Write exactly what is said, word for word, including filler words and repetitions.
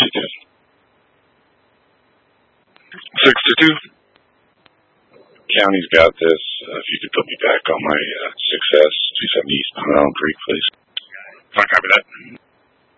seventy-two. six to two. County's got this. Uh, if you could put me back on my uh, success, two seventy East Elm Creek, please.